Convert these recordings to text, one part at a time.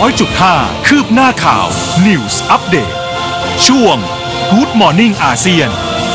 100.5 คืบหน้าข่าว News Update ช่วง Good Morning อาเซียน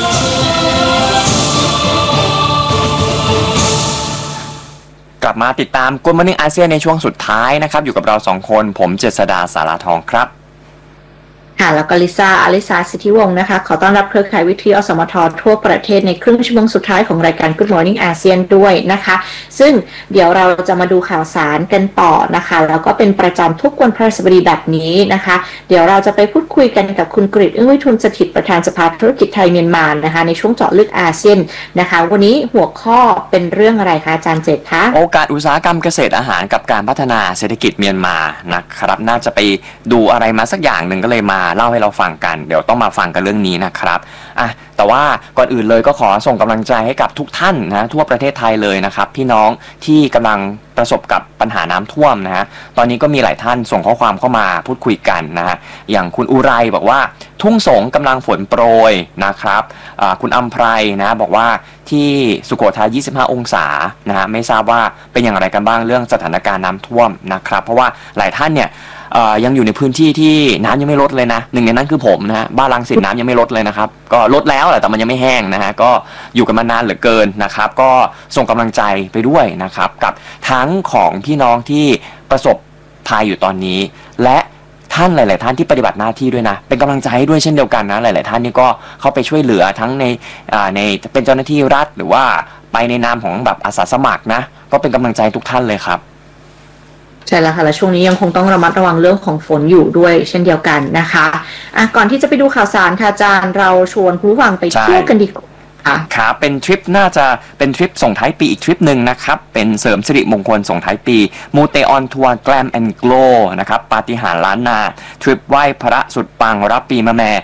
กลับมาติดตาม Good Morning อาเซียนในช่วงสุดท้ายนะครับอยู่กับเรา2คนผมเจษฎาสาราทองครับค่ะแล้วก็ลิซ่าอลิสาสิทธิวงศ์นะคะขอต้อนรับเครือข่ายวิทยุอสมททั่วประเทศในครึ่งชั่วโมงสุดท้ายของรายการ Good Morning อาเซียนด้วยนะคะซึ่งเดี๋ยวเราจะมาดูข่าวสารกันต่อนะคะแล้วก็เป็นประจำทุกวันพฤหัสบดีแบบนี้นะคะเดี๋ยวเราจะไปพูดคุยกันกับคุณกฤษ อึ้งวิทูลสถิตประธานสภาธุรกิจไทยเมียนมานะคะในช่วงเจาะลึกอาเซียนนะคะวันนี้หัวข้อเป็นเรื่องอะไรคะอาจารย์เจตคะโอกาสอุตสาหกรรมเกษตรอาหารกับการพัฒนาเศรษฐกิจเมียนมานะครับน่าจะไปดูอะไรมาสักอย่างหนึ่งก็เลยมาเล่าให้เราฟังกันเดี๋ยวต้องมาฟังกันเรื่องนี้นะครับแต่ว่าก่อนอื่นเลยก็ขอส่งกำลังใจให้กับทุกท่านนะทั่วประเทศไทยเลยนะครับพี่น้องที่กำลังประสบกับปัญหาน้ำท่วมนะฮะตอนนี้ก็มีหลายท่านส่งข้อความเข้ามาพูดคุยกันนะฮะอย่างคุณอุไรบอกว่าทุ่งสงกำลังฝนโปรยนะครับคุณอัมไพรนะบอกว่าที่สุโขทัย25 องศานะฮะไม่ทราบว่าเป็นอย่างไรกันบ้างเรื่องสถานการณ์น้ำท่วมนะครับเพราะว่าหลายท่านเนี่ยยังอยู่ในพื้นที่ที่น้ำยังไม่ลดเลยนะหนึ่งในนั้นคือผมนะฮะบ้านรังสิตน้ำยังไม่ลดเลยนะครับก็ลดแล้วแหละแต่มันยังไม่แห้งนะฮะก็อยู่กันมานานเหลือเกินนะครับก็ส่งกำลังใจไปด้วยนะครับกับทั้งของพี่น้องที่ประสบภัยอยู่ตอนนี้และท่านหลายๆท่านที่ปฏิบัติหน้าที่ด้วยนะเป็นกำลังใจให้ด้วยเช่นเดียวกันนะหลายๆท่านนี่ก็เข้าไปช่วยเหลือทั้งในเป็นเจ้าหน้าที่รัฐหรือว่าไปในนามของแบบอาสาสมัครนะก็เป็นกำลังใจทุกท่านเลยครับใช่แล้วค่ะและช่วงนี้ยังคงต้องระมัดระวังเรื่องของฝนอยู่ด้วยเช่นเดียวกันนะคะก่อนที่จะไปดูข่าวสารค่ะอาจารย์เราชวนผู้ฟังไปเที่ยวกันดีกว่าครับเป็นทริปน่าจะเป็นทริปส่งท้ายปีอีกทริปหนึ่งนะครับเป็นเสริมสิริมงคลส่งท้ายปีมูเตออนทัวร์แกลมแอนด์โกลนะครับปาฏิหาริย์ล้านนาทริปไหว้พระสุดปังรับปีมะแม่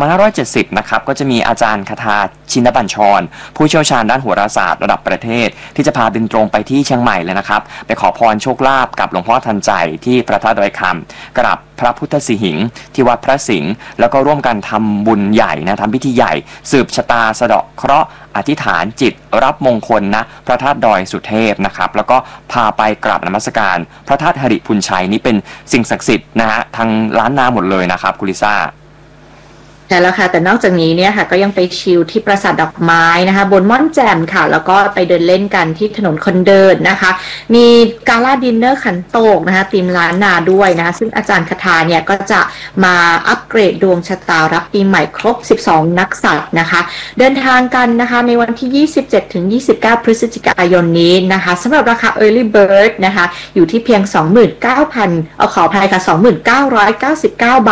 2570นะครับก็จะมีอาจารย์คทาชินบัญชรผู้เชี่ยวชาญด้านโหราศาสตร์ระดับประเทศที่จะพาบินตรงไปที่เชียงใหม่เลยนะครับไปขอพรโชคลาภกับหลวงพ่อทันใจที่พระธาตุดอยคำกราบพระพุทธสิหิงค์ที่วัดพระสิงห์แล้วก็ร่วมกันทำบุญใหญ่นะทำพิธีใหญ่สืบชะตาสะเดาะเคราะห์อธิษฐานจิตรับมงคลนะพระธาตุดอยสุเทพนะครับแล้วก็พาไปกราบนมัสการพระธาตุหริพุนชัยนี่เป็นสิ่งศักดิ์สิทธิ์นะฮะทางล้านนาหมดเลยนะครับคุณลิซ่าใช่แล้วค่ะแต่นอกจากนี้เนี่ยค่ะก็ยังไปชิลที่ปราสาทดอกไม้นะคะบนม่อนแจ่มค่ะแล้วก็ไปเดินเล่นกันที่ถนนคนเดินนะคะมีกาล่าดินเนอร์ขันโตกนะคะธีมล้านนาด้วยนะคะซึ่งอาจารย์คทาเนี่ยก็จะมาอัปเกรดดวงชะตารับปีใหม่ครบ12นักษัตริย์นะคะเดินทางกันนะคะในวันที่27ถึง29พฤศจิกายนนี้นะคะสำหรับราคา Early Bird นะคะอยู่ที่เพียง 29,000 ขออภัยค่ะ 29,999 บาท